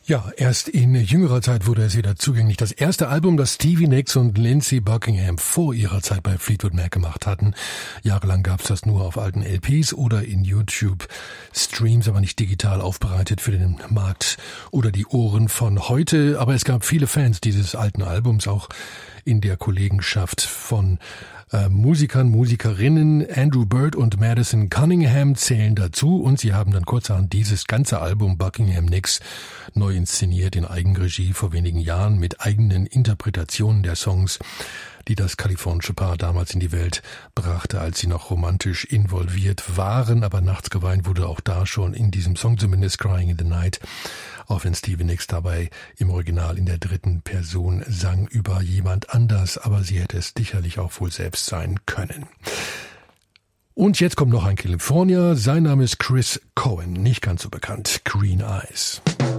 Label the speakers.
Speaker 1: Ja, erst in jüngerer Zeit wurde es wieder zugänglich. Das erste Album, das Stevie Nicks und Lindsey Buckingham vor ihrer Zeit bei Fleetwood Mac gemacht hatten. Jahrelang gab es das nur auf alten LPs oder in YouTube-Streams, aber nicht digital aufbereitet für den Markt oder die Ohren von heute. Aber es gab viele Fans dieses alten Albums, auch in der Kollegenschaft von Musikern, Musikerinnen. Andrew Bird und Madison Cunningham zählen dazu und sie haben dann kurzerhand dieses ganze Album Buckingham Nicks neu inszeniert in Eigenregie vor wenigen Jahren mit eigenen Interpretationen der Songs, die das kalifornische Paar damals in die Welt brachte, als sie noch romantisch involviert waren. Aber nachts geweint wurde auch da schon in diesem Song, zumindest Crying in the Night. Auch wenn Stevie Nicks dabei im Original in der dritten Person sang über jemand anders, aber sie hätte es sicherlich auch wohl selbst sein können. Und jetzt kommt noch ein Kalifornier, sein Name ist Chris Cohen, nicht ganz so bekannt, Green Eyes.